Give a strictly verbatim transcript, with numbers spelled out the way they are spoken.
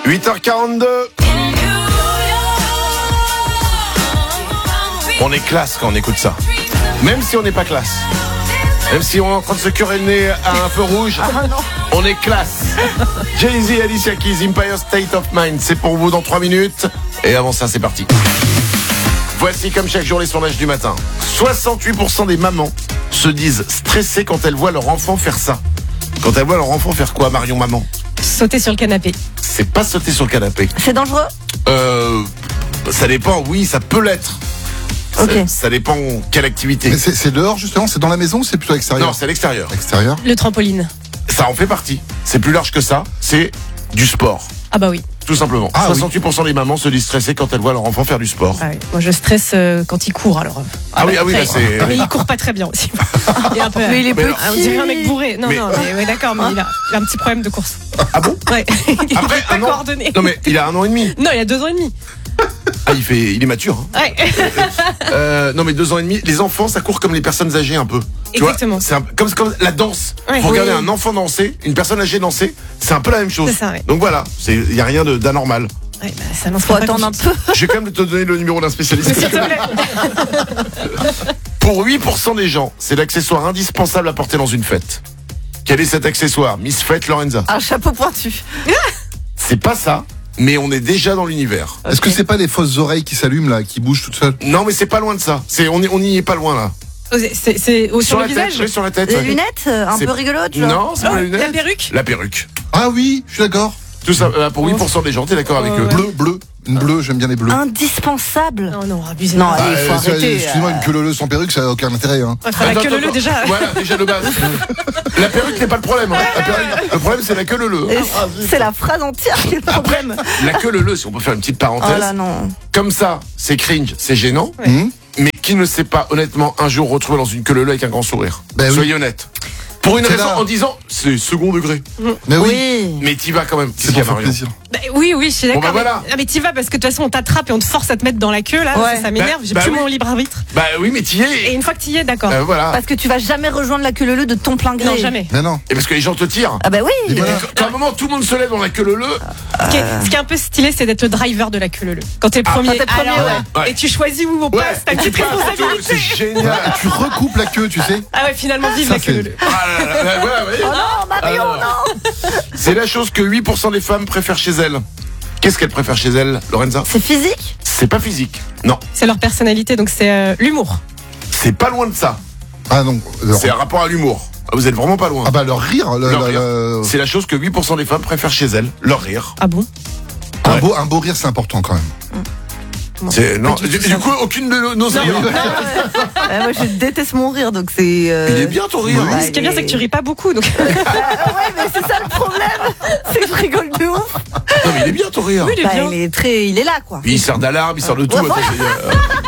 huit heures quarante-deux. On est classe quand on écoute ça. Même si on n'est pas classe. Même si on est en train de se curer le nez à un feu rouge, Ah, non. on est classe. Jay-Z, Alicia Keys, Empire State of Mind. C'est pour vous dans trois minutes. Et avant ça, c'est parti. Voici comme chaque jour les sondages du matin. soixante-huit pour cent des mamans se disent stressées quand elles voient leur enfant faire ça. Quand elles voient leur enfant faire quoi, Marion Maman? Sauter sur le canapé. C'est pas sauter sur le canapé. C'est dangereux? Euh, ça dépend, oui, ça peut l'être. Ok. Ça, ça dépend quelle activité. Mais c'est, c'est dehors justement, c'est dans la maison ou c'est plutôt à l'extérieur? Non, c'est à l'extérieur. Extérieur. Le trampoline. Ça en fait partie. C'est plus large que ça. C'est du sport. Ah bah oui. Tout simplement. Ah, soixante-huit pour cent des mamans se disent stressées quand elles voient leur enfant faire du sport. Ah oui. Moi je stresse euh, quand il court alors. Ah oui, ah oui, là, après, c'est- Mais il court pas très bien aussi. Il est un peu. Mais il est Mais non. Ah, on dirait un mec bourré. Non, Mais- non, mais, ouais, d'accord, mais il a, il a un petit problème de course. Ah bon? Ouais. Il Après, est pas un an- coordonné. Non mais il a un an et demi. Non, il a deux ans et demi. Ah, il fait, il est mature. hein. Ouais. Euh, non mais deux ans et demi. Les enfants, ça court comme les personnes âgées un peu. Tu vois, Exactement. c'est un- comme, comme la danse. Ouais. Vous regardez Oui. un enfant danser, une personne âgée danser, c'est un peu la même chose. C'est ça, ouais. Donc voilà, il y a rien de- d'anormal. Ouais, bah, ça n'en Faut fera pas attendre un grand-chose. peu. Je vais quand même te donner le numéro d'un spécialiste. S'il te plaît. Pour huit pour cent des gens, c'est l'accessoire indispensable à porter dans une fête. Quel est cet accessoire, Miss Fête Lorenza? Un chapeau pointu. C'est pas ça, mais on est déjà dans l'univers. Est-ce que c'est pas les fausses oreilles qui s'allument là, qui bougent toutes seules? Non, mais c'est pas loin de ça. C'est, on, est, on y est pas loin là. C'est c'est au- sur, le la tête, visage. oui, sur la tête. Des ouais. lunettes euh, un C'est- peu rigolotes, genre. Non, c'est Oh, pas la lunette. la perruque. La perruque. Ah oui, je suis d'accord. Tout ça, euh, pour huit pour cent des gens, t'es d'accord avec Ouais, eux? ouais. Bleu, bleu, une bleue, j'aime bien les bleus. Indispensable. Non, non, abusé. Non, Ah, allez, faut euh, arrêter. Excuse-moi, euh. une queue leu sans perruque, ça n'a aucun intérêt. Hein. enfin, la Attends, queue leu attends, déjà. Voilà, déjà de base. La perruque n'est pas le problème. hein. La perruque- le problème, c'est la queue leu. Et c'est la phrase entière qui est le problème. La queue leu, si on peut faire une petite parenthèse. Oh là non. Comme ça, c'est cringe, c'est gênant. Ouais. Hum Mais qui ne s'est pas, honnêtement, un jour retrouvé dans une queue leu avec un grand sourire? Ben oui. Soyez honnête. Pour une C'est raison, là. en disant, c'est second degré. Mais oui, Oui. Mais t'y vas quand même. Qu'est-ce c'est qu'il y pour a, faire Marion? plaisir. Bah, oui, oui, je suis d'accord. Bon, bah, mais- voilà. Ah, mais t'y vas parce que de toute façon on t'attrape et on te force à te mettre dans la queue là. Ouais. Ça, ça m'énerve. Bah, J'ai bah plus oui. mon libre arbitre. Bah oui, mais t'y es. Et une fois que t'y es, d'accord. Euh, voilà. Parce que tu vas jamais rejoindre la queue leu de ton plein gré. Non, jamais. Mais non. Et parce que les gens te tirent. Ah bah oui. Et voilà. Quand à un moment tout le monde se lève dans la queue leu, Ce qui, est, ce qui est un peu stylé, c'est d'être le driver de la queue leu. Quand t'es le Ah, premier, quand t'es premier, alors, ouais. Ouais. et tu choisis où on ouais, passe, t'as et une tu petite passes, responsabilité. c'est génial. Et tu recoupes la queue, tu sais. Ah ouais, finalement, vive Ça, la queue c'est- leu. Ah là là là, voilà, ouais. Oh non, Marion, Alors, non. C'est la chose que huit pour cent des femmes préfèrent chez elles. Qu'est-ce qu'elles préfèrent chez elles, Lorenza? C'est physique? C'est pas physique. Non, C'est leur personnalité, donc c'est euh, l'humour. c'est pas loin de ça. Ah non. leur- C'est un rapport à l'humour. Vous êtes vraiment pas loin. Ah bah leur rire, le- Leur le- rire. le- C'est la chose que huit pour cent des femmes préfèrent chez elles, leur rire. Ah bon? un, Ouais. beau, un beau rire, c'est important quand même. C'est non, Pas du du, tout du ça. coup aucune de nos- nos rires. Euh, Moi, je déteste mon rire, donc c'est. euh, Il est bien ton rire. Oui. hein. Ce qui est bien, c'est que tu ris pas beaucoup. Donc... Ah ouais, mais c'est ça le problème. C'est que je rigole de ouf. Non mais il est bien ton rire. Oui, il est Bah, bien. il est très, il est là, quoi. Puis il sert d'alarme, il sert de tout. Ouais, Attends, c'est, euh,